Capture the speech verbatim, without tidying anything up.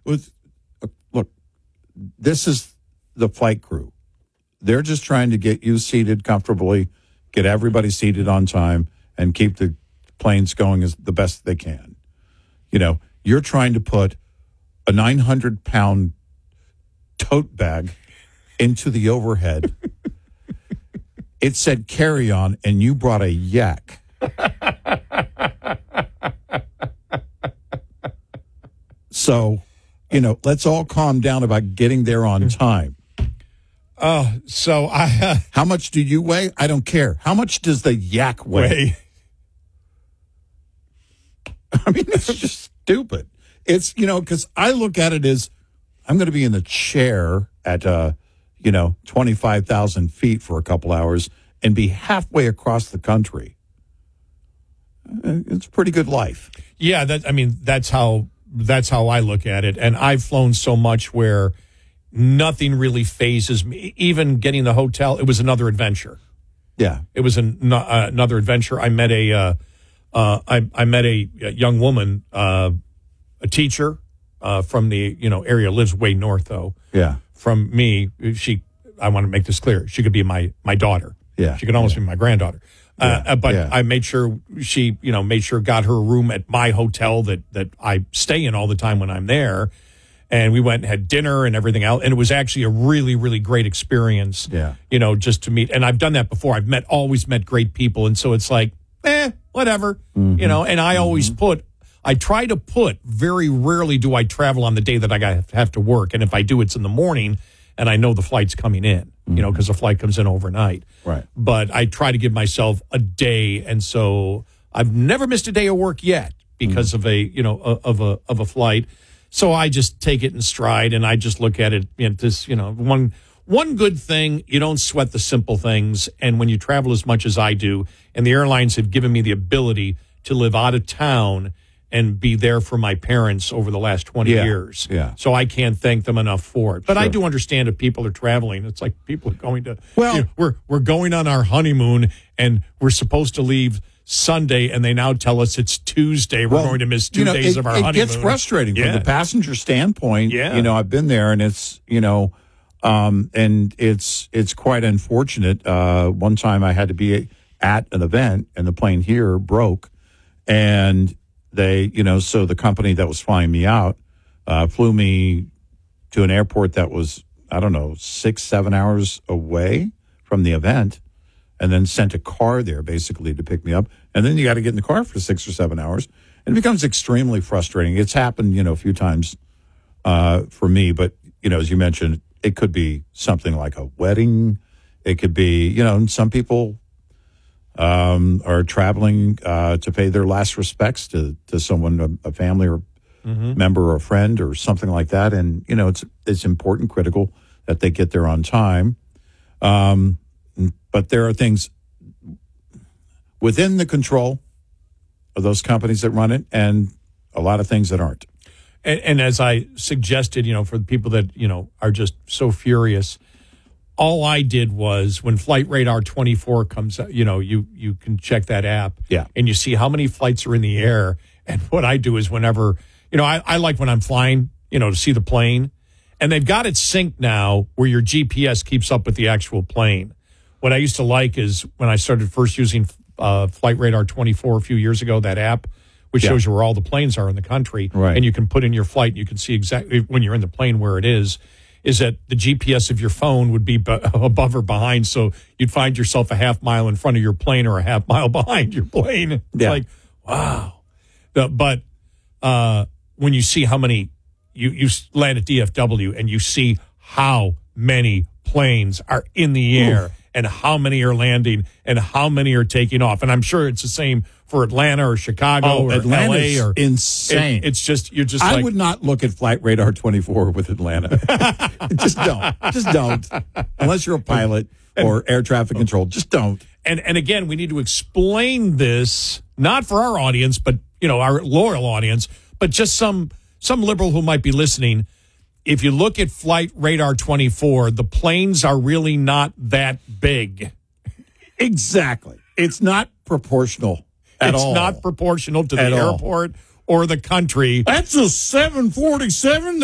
with, look, this is the flight crew. They're just trying to get you seated comfortably, get everybody seated on time, and keep the planes going as the best they can. You know, you're trying to put a nine hundred pound tote bag into the overhead. It said carry on, and you brought a yak. So, you know, let's all calm down about getting there on time. Oh, so I. Uh, How much do you weigh? I don't care. How much does the yak weigh? Way. I mean, it's just stupid. It's, you know, because I look at it as I'm going to be in the chair at, uh, you know, twenty-five thousand feet for a couple hours and be halfway across the country. It's a pretty good life. Yeah, that I mean, that's how that's how I look at it. And I've flown so much where nothing really phases me. Even getting the hotel, it was another adventure. Yeah, it was an, uh, another adventure. I met a, uh, uh, I, I met a, a young woman, uh, a teacher uh, from the you know area, lives way north though. Yeah, from me, she. I want to make this clear. She could be my my daughter. Yeah, she could almost yeah. be my granddaughter. Yeah, uh, but yeah. I made sure she, you know, made sure got her a room at my hotel that that I stay in all the time when I'm there. And we went and had dinner and everything else. And it was actually a really, really great experience, yeah. you know, just to meet. And I've done that before. I've met, always met great people. And so it's like, eh, whatever, mm-hmm. you know. And I mm-hmm. always put, I try to put, very rarely do I travel on the day that I got- have to work. And if I do, it's in the morning and I know the flight's coming in, mm-hmm. you know, because the flight comes in overnight. Right. But I try to give myself a day. And so I've never missed a day of work yet because mm-hmm. of a, you know, of a, of a flight. So I just take it in stride, and I just look at it. You know, this, you know, one one good thing, you don't sweat the simple things. And when you travel as much as I do, and the airlines have given me the ability to live out of town and be there for my parents over the last twenty yeah, years. Yeah. So I can't thank them enough for it. But sure. I do understand if people are traveling. It's like people are going to, well, you know, we're we're going on our honeymoon, and we're supposed to leave Sunday, and they now tell us it's Tuesday. We're well, going to miss two you know, days it, of our it honeymoon. It gets frustrating yeah. from the passenger standpoint. Yeah. You know, I've been there, and it's, you know, um, and it's it's quite unfortunate. Uh, one time I had to be at an event, and the plane here broke, and they, you know, so the company that was flying me out uh, flew me to an airport that was, I don't know, six, seven hours away from the event. And then sent a car there basically to pick me up. And then you got to get in the car for six or seven hours. And it becomes extremely frustrating. It's happened, you know, a few times uh, for me. But, you know, as you mentioned, it could be something like a wedding. It could be, you know, and some people um, are traveling uh, to pay their last respects to, to someone, a, a family or mm-hmm. member or a friend or something like that. And, you know, it's it's important, critical that they get there on time. Um But there are things within the control of those companies that run it, and a lot of things that aren't. And, and as I suggested, you know, for the people that, you know, are just so furious, all I did was when Flight Radar twenty-four comes out, you know, you, you can check that app. Yeah. And you see how many flights are in the air. And what I do is whenever, you know, I, I like when I'm flying, you know, to see the plane. And they've got it synced now where your G P S keeps up with the actual plane. What I used to like is when I started first using uh, Flight Radar twenty-four a few years ago, that app, which yeah. shows you where all the planes are in the country. Right. And you can put in your flight, and you can see exactly when you're in the plane where it is, is that the G P S of your phone would be b- above or behind. So you'd find yourself a half mile in front of your plane or a half mile behind your plane. It's yeah. like, wow. The, but uh, when you see how many, you, you land at D F W and you see how many planes are in the air. Ooh. And how many are landing and how many are taking off. And I'm sure it's the same for Atlanta or Chicago oh, or Atlanta's L A. Or, insane. It, it's just, you're just I like. would not look at Flight Radar twenty-four with Atlanta. Just don't. Just don't. Unless you're a pilot or air traffic control. Just don't. And and again, we need to explain this, not for our audience, but, you know, our loyal audience, but just some some liberal who might be listening. If you look at Flight Radar twenty-four, the planes are really not that big. Exactly. It's not proportional at it's all. It's not proportional to the at airport all. or the country. That's a seven forty-seven